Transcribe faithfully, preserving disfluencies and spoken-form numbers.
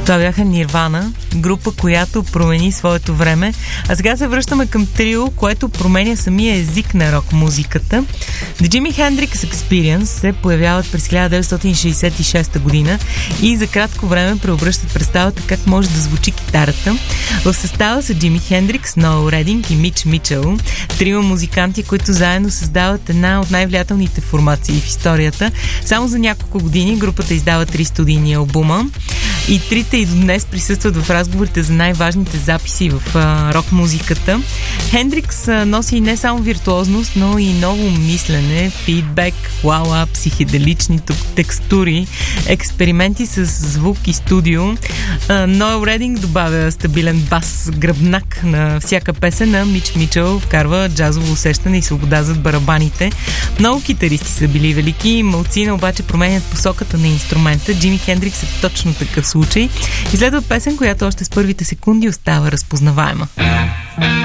Това бяха Нирвана, група, която промени своето време. А сега се връщаме към трио, което променя самия език на рок-музиката. The Jimi Hendrix Experience се появяват през хиляда деветстотин шейсет и шеста година и за кратко време преобръщат представата как може да звучи китарата. В състава са Джими Хендрикс, Ноел Рединг и Мич Мичел. Трио музиканти, които заедно създават една от най-влиятелните формации в историята. Само за няколко години групата издава три студийни албума и трите и до днес присъстват в разговорите за най-важните записи в а, рок-музиката. Хендрикс а, носи не само виртуозност, но и ново мислене, фидбек, вау-ап, психоделични текстури, експерименти с звук и студио. Ноел Рединг добавя стабилен бас, гръбнак на всяка песен, на Мич Мичел вкарва джазово усещане и свобода зад барабаните. Много китаристи са били велики, малцина обаче променят посоката на инструмента. Джими Хендрикс е точно такъв случай. И следва песен, която още с първите секунди остава разпознаваема.